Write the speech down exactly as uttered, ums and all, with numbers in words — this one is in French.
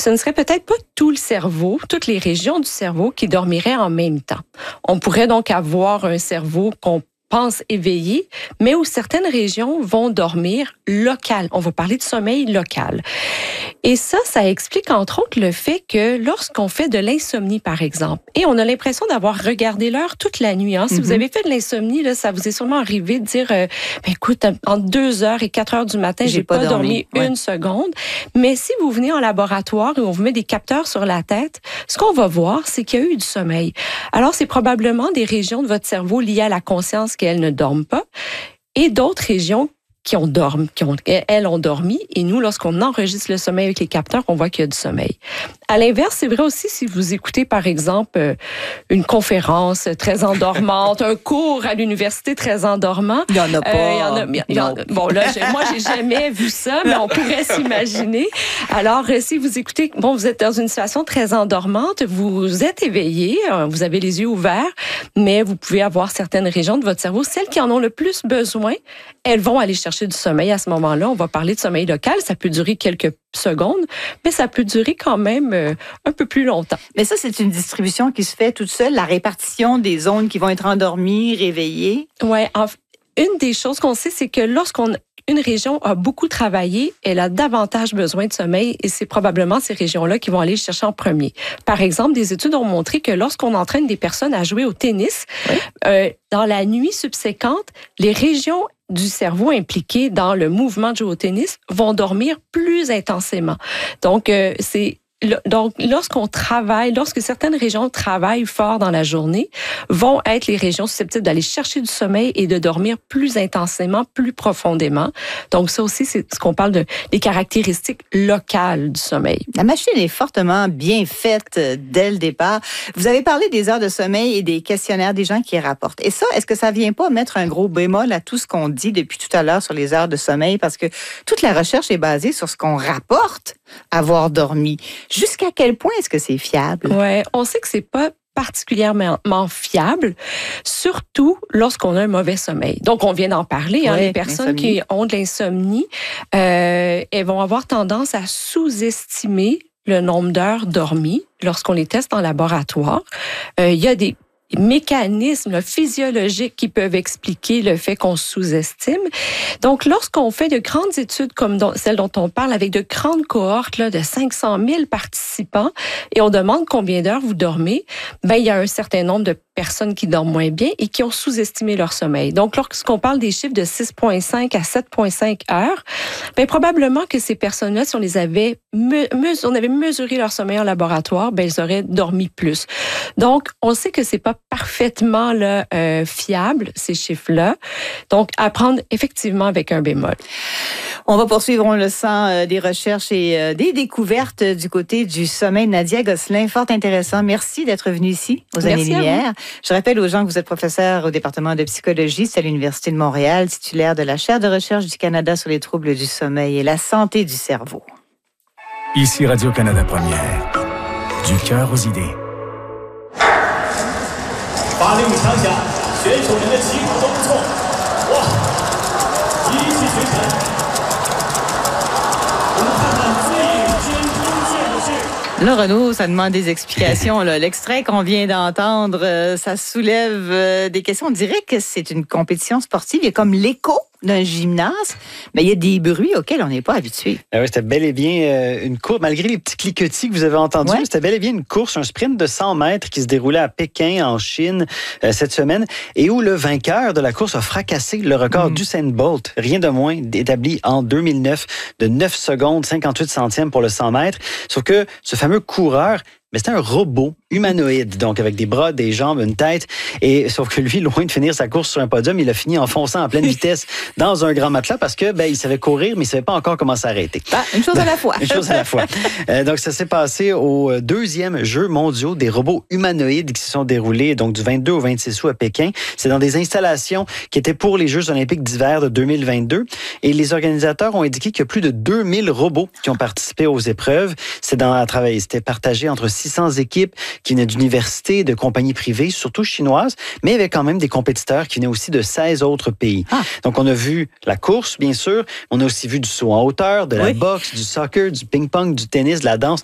ce ne serait peut-être pas tout le cerveau, toutes les régions du cerveau qui dormiraient en même temps. On pourrait donc avoir un cerveau qu'on pense éveillé, mais où certaines régions vont dormir local. On va parler de sommeil local. Et ça, ça explique entre autres le fait que lorsqu'on fait de l'insomnie, par exemple, et on a l'impression d'avoir regardé l'heure toute la nuit. Hein. Si mm-hmm. vous avez fait de l'insomnie, là, ça vous est sûrement arrivé de dire, euh, ben, écoute, entre deux heures et quatre heures du matin, j'ai, j'ai pas, pas dormi, dormi une ouais. seconde. Mais si vous venez en laboratoire et on vous met des capteurs sur la tête, ce qu'on va voir, c'est qu'il y a eu du sommeil. Alors, c'est probablement des régions de votre cerveau liées à la conscience qu'elles ne dorment pas et d'autres régions qui ont dormi, qui ont, elles ont dormi, et nous, lorsqu'on enregistre le sommeil avec les capteurs, on voit qu'il y a du sommeil. À l'inverse, c'est vrai aussi si vous écoutez, par exemple, une conférence très endormante, un cours à l'université très endormant. Il y en a pas. Euh, il y en a, il y en a, bon, là, j'ai, moi, j'ai jamais vu ça, mais on pourrait s'imaginer. Alors, si vous écoutez, bon, vous êtes dans une situation très endormante, vous êtes éveillé, vous avez les yeux ouverts, mais vous pouvez avoir certaines régions de votre cerveau, celles qui en ont le plus besoin, elles vont aller chercher du sommeil à ce moment-là. On va parler de sommeil local. Ça peut durer quelques secondes, mais ça peut durer quand même euh, un peu plus longtemps. Mais ça, c'est une distribution qui se fait toute seule, la répartition des zones qui vont être endormies, réveillées. Oui. Une des choses qu'on sait, c'est que lorsqu'on une région a beaucoup travaillé, elle a davantage besoin de sommeil et c'est probablement ces régions-là qui vont aller le chercher en premier. Par exemple, des études ont montré que lorsqu'on entraîne des personnes à jouer au tennis, oui. euh, dans la nuit subséquente, les régions du cerveau impliquées dans le mouvement de jouer au tennis vont dormir plus intensément. Donc, euh, c'est Donc, lorsqu'on travaille, lorsque certaines régions travaillent fort dans la journée, vont être les régions susceptibles d'aller chercher du sommeil et de dormir plus intensément, plus profondément. Donc, ça aussi, c'est ce qu'on parle de des caractéristiques locales du sommeil. La machine est fortement bien faite dès le départ. Vous avez parlé des heures de sommeil et des questionnaires des gens qui rapportent. Et ça, est-ce que ça vient pas mettre un gros bémol à tout ce qu'on dit depuis tout à l'heure sur les heures de sommeil? Parce que toute la recherche est basée sur ce qu'on rapporte avoir dormi. Jusqu'à quel point est-ce que c'est fiable? Ouais, on sait que c'est pas particulièrement fiable, surtout lorsqu'on a un mauvais sommeil. Donc, on vient d'en parler. Hein, ouais, les personnes l'insomnie. qui ont de l'insomnie, euh, elles vont avoir tendance à sous-estimer le nombre d'heures dormies lorsqu'on les teste en laboratoire. Euh, il y a des mécanismes là, physiologiques qui peuvent expliquer le fait qu'on sous-estime. Donc, lorsqu'on fait de grandes études comme dont, celle dont on parle, avec de grandes cohortes là, de cinq cent mille participants, et on demande combien d'heures vous dormez, ben, il y a un certain nombre de personnes qui dorment moins bien et qui ont sous-estimé leur sommeil. Donc, lorsqu'on parle des chiffres de six virgule cinq à sept virgule cinq heures, ben, probablement que ces personnes-là, si on les avait, me, me, on avait mesuré leur sommeil en laboratoire, ben, elles auraient dormi plus. Donc, on sait que c'est pas parfaitement là, euh, fiable, ces chiffres-là. Donc, à prendre effectivement avec un bémol. On va poursuivre, on le sent, euh, des recherches et euh, des découvertes du côté du sommeil. Nadia Gosselin, fort intéressant. Merci d'être venue ici, aux Années-Lumière. Je rappelle aux gens que vous êtes professeur au département de psychologie à l'Université de Montréal, titulaire de la chaire de recherche du Canada sur les troubles du sommeil et la santé du cerveau. Ici Radio-Canada Première. Du cœur aux idées. 发令枪响，选手们的起跑都不错，哇！一气呵成。我们看看最领先锋线的是。 Là, Renaud, ça demande des explications. Là. L'extrait qu'on vient d'entendre, euh, ça soulève euh, des questions. On dirait que c'est une compétition sportive. Il y a comme l'écho d'un gymnase, mais il y a des bruits auxquels on n'est pas habitué. Ah oui, c'était bel et bien euh, une course, malgré les petits cliquetis que vous avez entendus, ouais. C'était bel et bien une course, un sprint de cent mètres qui se déroulait à Pékin, en Chine, euh, cette semaine, et où le vainqueur de la course a fracassé le record mm. d'Usain Bolt, rien de moins, établi en deux mille neuf, de neuf secondes, cinquante-huit centièmes pour le cent mètres. Sauf que ce fameux coureur, mais c'était un robot humanoïde, donc avec des bras, des jambes, une tête. Et sauf que lui, loin de finir sa course sur un podium, il a fini en fonçant en pleine vitesse dans un grand matelas parce que ben il savait courir, mais il savait pas encore comment s'arrêter. Ah, une chose à la fois. Une chose à la fois. Euh, donc ça s'est passé au deuxième Jeux mondiaux des robots humanoïdes qui se sont déroulés donc du vingt-deux au vingt-six août à Pékin. C'est dans des installations qui étaient pour les Jeux olympiques d'hiver de deux mille vingt-deux. Et les organisateurs ont indiqué qu'il y a plus de deux mille robots qui ont participé aux épreuves. C'est dans à travailler. C'était partagé entre six cents équipes qui venaient d'universités, de compagnies privées, surtout chinoises, mais il y avait quand même des compétiteurs qui venaient aussi de seize autres pays. Ah. Donc, on a vu la course, bien sûr. On a aussi vu du saut en hauteur, de la oui. boxe, du soccer, du ping-pong, du tennis, de la danse.